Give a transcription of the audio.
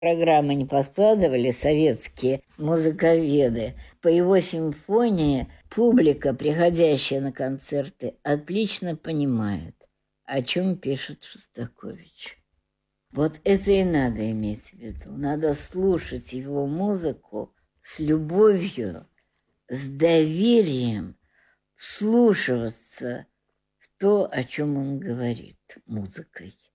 Программы не подкладывали советские музыковеды. По его симфонии публика, приходящая на концерты, отлично понимает, о чем пишет Шостакович. Вот это и надо иметь в виду. Надо слушать его музыку с любовью, с доверием, вслушиваться в то, о чем он говорит музыкой.